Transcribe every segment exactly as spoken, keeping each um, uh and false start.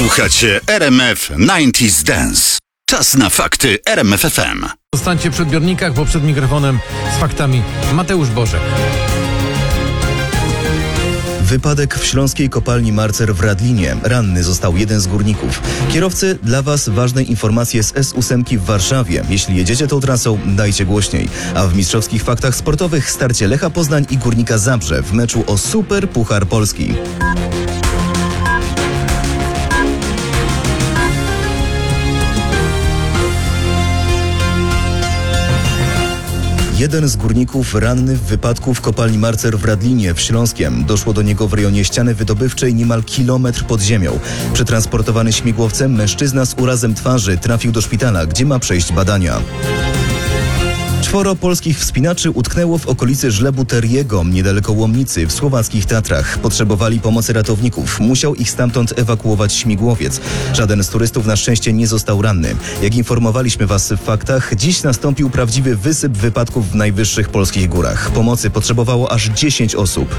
Słuchacie R M F dziewięćdziesiąt Dance. Czas na fakty R M F F M. Zostańcie przy odbiornikach, bo przed mikrofonem z faktami Mateusz Bożek. Wypadek w śląskiej kopalni Marcer w Radlinie. Ranny został jeden z górników. Kierowcy, dla Was ważne informacje z S osiem w Warszawie. Jeśli jedziecie tą trasą, dajcie głośniej. A w mistrzowskich faktach sportowych starcie Lecha Poznań i Górnika Zabrze w meczu o Super Puchar Polski. Jeden z górników ranny w wypadku w kopalni Marcer w Radlinie w Śląskiem. Doszło do niego w rejonie ściany wydobywczej niemal kilometr pod ziemią. Przetransportowany śmigłowcem mężczyzna z urazem twarzy trafił do szpitala, gdzie ma przejść badania. Czworo polskich wspinaczy utknęło w okolicy żlebu Teriego, niedaleko Łomnicy, w słowackich Tatrach. Potrzebowali pomocy ratowników. Musiał ich stamtąd ewakuować śmigłowiec. Żaden z turystów na szczęście nie został ranny. Jak informowaliśmy Was w faktach, dziś nastąpił prawdziwy wysyp wypadków w najwyższych polskich górach. Pomocy potrzebowało aż dziesięć osób.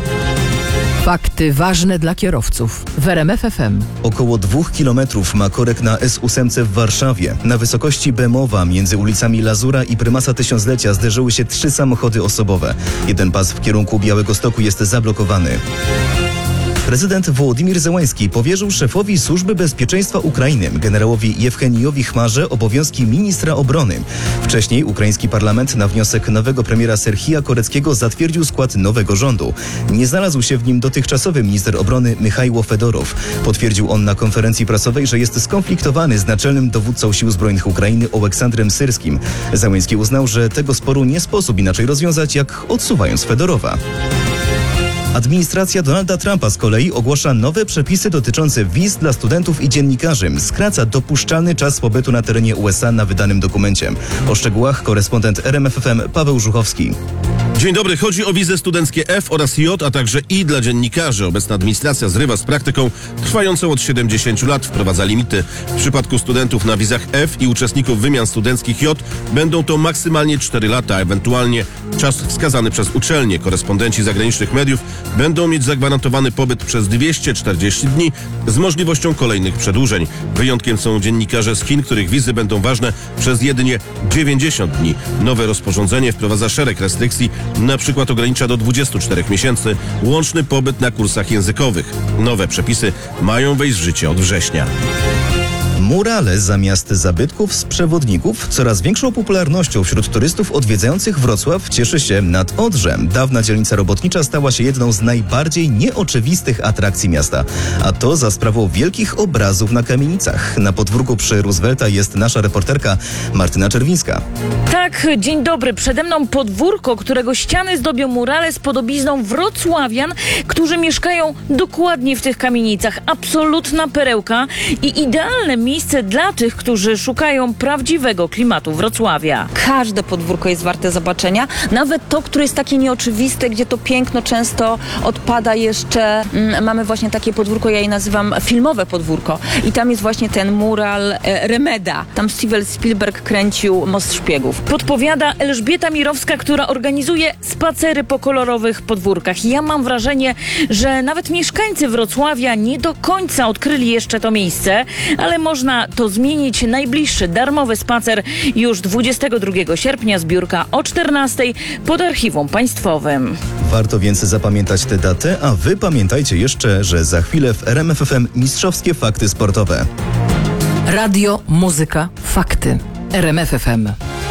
Fakty ważne dla kierowców w R M F F M. Około dwóch kilometrów ma korek na S osiem w Warszawie. Na wysokości Bemowa między ulicami Lazura i Prymasa Tysiąclecia zderzyły się trzy samochody osobowe. Jeden pas w kierunku Białegostoku jest zablokowany. Prezydent Wołodymyr Zełański powierzył szefowi Służby Bezpieczeństwa Ukrainy, generałowi Jewchenijowi Chmarze, obowiązki ministra obrony. Wcześniej ukraiński parlament na wniosek nowego premiera Serhija Koreckiego zatwierdził skład nowego rządu. Nie znalazł się w nim dotychczasowy minister obrony Michajło Fedorow. Potwierdził on na konferencji prasowej, że jest skonfliktowany z naczelnym dowódcą Sił Zbrojnych Ukrainy Oleksandrem Syrskim. Zełański uznał, że tego sporu nie sposób inaczej rozwiązać, jak odsuwając Fedorowa. Administracja Donalda Trumpa z kolei ogłasza nowe przepisy dotyczące wiz dla studentów i dziennikarzy. Skraca dopuszczalny czas pobytu na terenie U S A na wydanym dokumencie. O szczegółach korespondent R M F F M Paweł Żuchowski. Dzień dobry. Chodzi o wizy studenckie F oraz J, a także I dla dziennikarzy. Obecna administracja zrywa z praktyką trwającą od siedemdziesięciu lat. Wprowadza limity. W przypadku studentów na wizach F i uczestników wymian studenckich J będą to maksymalnie cztery lata, a ewentualnie czas wskazany przez uczelnię. Korespondenci zagranicznych mediów będą mieć zagwarantowany pobyt przez dwieście czterdzieści dni z możliwością kolejnych przedłużeń. Wyjątkiem są dziennikarze z Chin, których wizy będą ważne przez jedynie dziewięćdziesiąt dni. Nowe rozporządzenie wprowadza szereg restrykcji, na przykład ogranicza do dwudziestu czterech miesięcy łączny pobyt na kursach językowych. Nowe przepisy mają wejść w życie od września. Murale zamiast zabytków z przewodników coraz większą popularnością wśród turystów odwiedzających Wrocław cieszy się nad Odrzem. Dawna dzielnica robotnicza stała się jedną z najbardziej nieoczywistych atrakcji miasta. A to za sprawą wielkich obrazów na kamienicach. Na podwórku przy Roosevelta jest nasza reporterka Martyna Czerwińska. Tak, dzień dobry. Przede mną podwórko, którego ściany zdobią murale z podobizną wrocławian, którzy mieszkają dokładnie w tych kamienicach. Absolutna perełka i idealne miejsce dla tych, którzy szukają prawdziwego klimatu Wrocławia. Każde podwórko jest warte zobaczenia, nawet to, które jest takie nieoczywiste, gdzie to piękno często odpada jeszcze. Mm, mamy właśnie takie podwórko, ja je nazywam filmowe podwórko i tam jest właśnie ten mural e, Remeda. Tam Steven Spielberg kręcił Most Szpiegów. Podpowiada Elżbieta Mirowska, która organizuje spacery po kolorowych podwórkach. Ja mam wrażenie, że nawet mieszkańcy Wrocławia nie do końca odkryli jeszcze to miejsce, ale można to zmienić. Najbliższy darmowy spacer już dwudziestego drugiego sierpnia, zbiórka o czternastej pod Archiwum Państwowym. Warto więc zapamiętać tę datę, a Wy pamiętajcie jeszcze, że za chwilę w R M F F M mistrzowskie fakty sportowe. Radio, muzyka, fakty. R M F F M.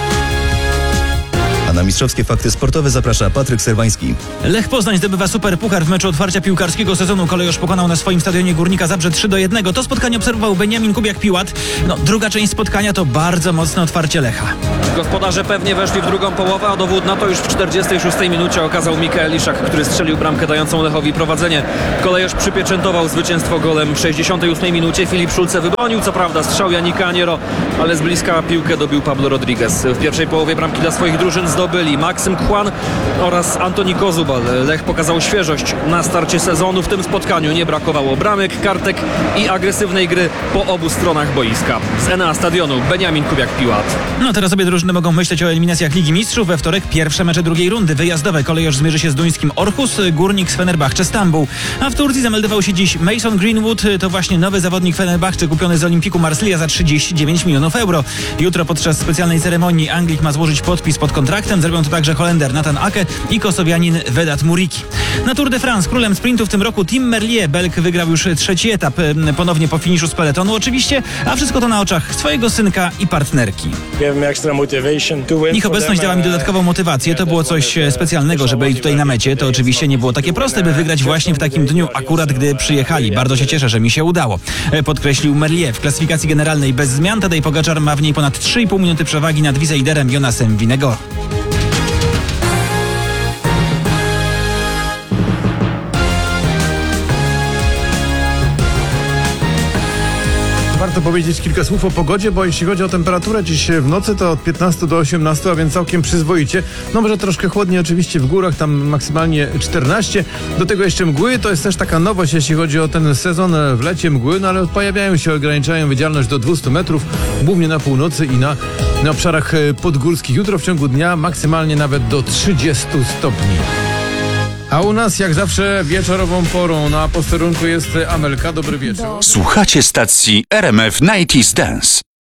A na mistrzowskie fakty sportowe zaprasza Patryk Serwański. Lech Poznań zdobywa Super Puchar w meczu otwarcia piłkarskiego sezonu. Kolejorz pokonał na swoim stadionie Górnika Zabrze trzy do jednego. To spotkanie obserwował Beniamin Kubiak-Piłat. No, druga część spotkania to bardzo mocne otwarcie Lecha. Gospodarze pewnie weszli w drugą połowę, a dowód na to już w czterdziestej szóstej minucie okazał Mikael Iszak, który strzelił bramkę dającą Lechowi prowadzenie. Kolejorz przypieczętował zwycięstwo golem w sześćdziesiątej ósmej minucie. Filip Szulce wybronił co prawda strzał Janika Aniero, ale z bliska piłkę dobił Pablo Rodriguez. W pierwszej połowie bramki dla swoich drużyn zdobył zdobyli Maksym Kłan oraz Antoni Kozubal. Lech pokazał świeżość na starcie sezonu. W tym spotkaniu nie brakowało bramek, kartek i agresywnej gry po obu stronach boiska. Z Enea Stadionu Beniamin Kubiak-Piłat. No teraz obie drużyny mogą myśleć o eliminacjach Ligi Mistrzów. We wtorek pierwsze mecze drugiej rundy. Wyjazdowe Kolejorz zmierzy się z duńskim Orhus, Górnik z Fenerbahce Stambuł. A w Turcji zameldował się dziś Mason Greenwood. To właśnie nowy zawodnik Fenerbahce kupiony z Olimpiku Marsylija za trzydzieści dziewięć milionów euro. Jutro podczas specjalnej ceremonii Anglik ma złożyć podpis pod kontraktem. Zrobią to także Holender Nathan Ake i kosowianin Vedat Muriki. Na Tour de France królem sprintu w tym roku Tim Merlier. Belg wygrał już trzeci etap, ponownie po finiszu z peletonu oczywiście, a wszystko to na oczach swojego synka i partnerki. Ich obecność dała mi dodatkową motywację. To było coś specjalnego, że byli tutaj na mecie. To oczywiście nie było takie proste, by wygrać właśnie w takim dniu, akurat gdy przyjechali. Bardzo się cieszę, że mi się udało, podkreślił Merlier. W klasyfikacji generalnej bez zmian Tadej Pogaczar ma w niej ponad trzy i pół minuty przewagi nad wiceliderem Jonasem Vingegaard. Warto powiedzieć kilka słów o pogodzie, bo jeśli chodzi o temperaturę dziś w nocy, to od piętnastu do osiemnastu, a więc całkiem przyzwoicie. No może troszkę chłodniej oczywiście w górach, tam maksymalnie czternaście. Do tego jeszcze mgły, to jest też taka nowość, jeśli chodzi o ten sezon w lecie mgły, no ale pojawiają się, ograniczają widzialność do dwustu metrów, głównie na północy i na, na obszarach podgórskich. Jutro w ciągu dnia maksymalnie nawet do trzydziestu stopni. A u nas jak zawsze wieczorową porą na posterunku jest Amelka. Dobry wieczór. Słuchacie stacji R M F dziewięćdziesiąt Dance.